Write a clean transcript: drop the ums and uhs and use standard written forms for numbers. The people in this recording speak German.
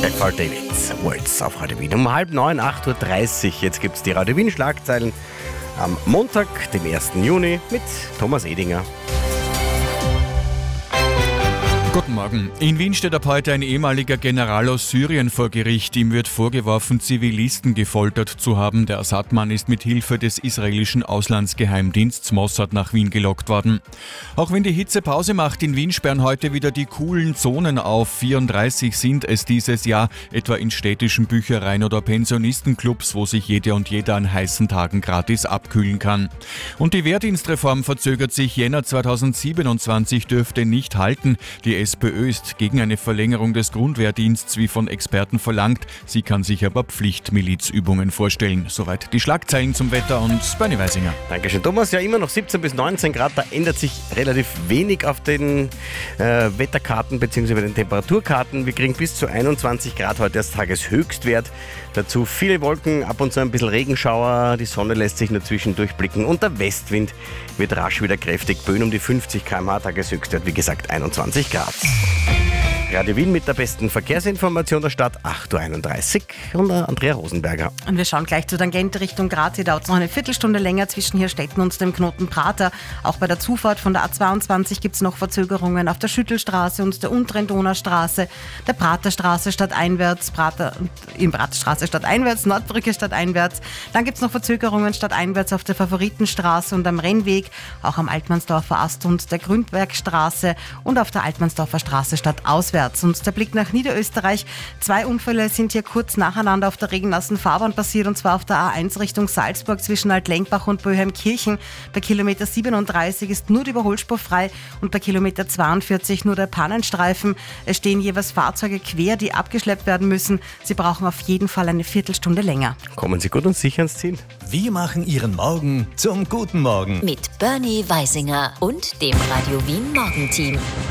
Paul Davids, Words auf Radio Wien. Um 8:30, 8:30 Uhr. Jetzt gibt es die Radio Wien Schlagzeilen am Montag, dem 1. Juni, mit Thomas Edinger. Guten Morgen. In Wien steht ab heute ein ehemaliger General aus Syrien vor Gericht. Ihm wird vorgeworfen, Zivilisten gefoltert zu haben. Der Assad-Mann ist mit Hilfe des israelischen Auslandsgeheimdiensts Mossad nach Wien gelockt worden. Auch wenn die Hitze Pause macht, in Wien sperren heute wieder die coolen Zonen auf. 34 sind es dieses Jahr, etwa in städtischen Büchereien oder Pensionistenclubs, wo sich jede und jeder an heißen Tagen gratis abkühlen kann. Und die Wehrdienstreform verzögert sich. Jänner 2027 dürfte nicht halten. Die SPÖ ist gegen eine Verlängerung des Grundwehrdienstes, wie von Experten verlangt. Sie kann sich aber Pflichtmilizübungen vorstellen. Soweit die Schlagzeilen zum Wetter und Bernie Weisinger. Dankeschön, Thomas. Ja, immer noch 17 bis 19 Grad. Da ändert sich relativ wenig auf den Wetterkarten bzw. den Temperaturkarten. Wir kriegen bis zu 21 Grad heute als Tageshöchstwert. Dazu viele Wolken, ab und zu ein bisschen Regenschauer. Die Sonne lässt sich nur zwischendurch blicken und der Westwind wird rasch wieder kräftig. Böen um die 50 km/h, Tageshöchstwert, wie gesagt, 21 Grad. Radio Wien mit der besten Verkehrsinformation der Stadt, 8:31 Uhr, und Andrea Rosenberger. Und wir schauen gleich zur Tangente Richtung Graz. Hier dauert es noch eine Viertelstunde länger zwischen Hirstetten und dem Knoten Prater. Auch bei der Zufahrt von der A22 gibt es noch Verzögerungen auf der Schüttelstraße und der unteren Donaustraße, der Praterstraße stadteinwärts, Praterstraße stadteinwärts, Nordbrücke stadteinwärts. Dann gibt es noch Verzögerungen stadteinwärts auf der Favoritenstraße und am Rennweg, auch am Altmannsdorfer Ast und der Grünbergstraße und auf der Altmannsdorfer Straße stadtauswärts. Und der Blick nach Niederösterreich. 2 Unfälle sind hier kurz nacheinander auf der regennassen Fahrbahn passiert, und zwar auf der A1 Richtung Salzburg zwischen Altlenkbach und Böheimkirchen. Bei Kilometer 37 ist nur die Überholspur frei und bei Kilometer 42 nur der Pannenstreifen. Es stehen jeweils Fahrzeuge quer, die abgeschleppt werden müssen. Sie brauchen auf jeden Fall eine Viertelstunde länger. Kommen Sie gut und sicher ans Ziel. Wir machen Ihren Morgen zum guten Morgen. Mit Bernie Weisinger und dem Radio Wien Morgenteam.